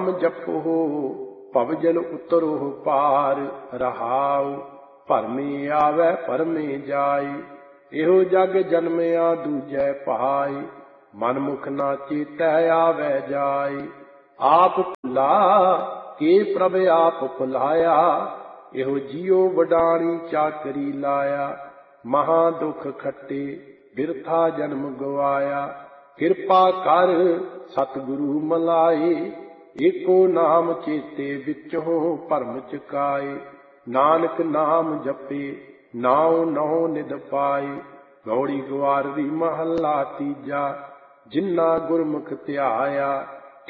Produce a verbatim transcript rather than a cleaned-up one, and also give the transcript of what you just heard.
ਨਾਮ ਜਪੋ ਭਵਜਲ ਉਤਰੋ ਪਾਰ। ਰਹਾਉ ਭਰਮੇ ਆਵੈ ਭਰਮੇ ਜਾਇ, ਇਹੋ ਜਗ ਜਨਮਿਆ ਦੂਜੈ ਭਾਇ। ਮਨਮੁਖ ਨਾ ਚੇਤੈ ਆਵੈ ਜਾਇ, ਆਪ ਭੁਲਾ ਕੇ ਪ੍ਰਭ ਆਪ ਭੁਲਾਇਆ। ਇਹੋ ਜੀਉ ਵਡਾਣੀ ਚਾਕਰੀ ਲਾਇਆ, ਮਹਾ ਦੁਖ ਖੱਟੇ ਬਿਰਥਾ ਜਨਮ ਗਵਾਇਆ। ਕਿਰਪਾ ਕਰ ਸਤਿਗੁਰੂ ਮਲਾਏ, ਏਕੋ ਨਾਮ ਚੇਤੇ ਵਿੱਚੋਂ ਭਰਮ ਚੁਕਾਏ। ਨਾਨਕ ਨਾਮ ਜਪੇ ਨਾਉ ਨਹੁ ਨਿਧ ਪਾਏ। ਗੌੜੀ ਗਵਾਰਦੀ ਮਹੱਲਾ ਤੀਜਾ, ਜਿਨ੍ਹਾਂ ਗੁਰਮੁਖ ਧਿਆਇਆ